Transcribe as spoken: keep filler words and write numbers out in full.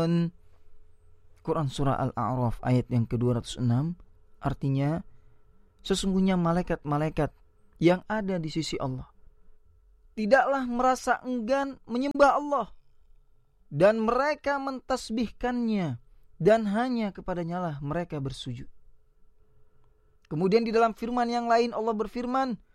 Quran. Quran surah Al-A'raf ayat yang ke dua ratus enam, artinya sesungguhnya malaikat-malaikat yang ada di sisi Allah tidaklah merasa enggan menyembah Allah, dan mereka mentasbihkannya, dan hanya kepadanya lah mereka bersujud. Kemudian di dalam firman yang lain Allah berfirman,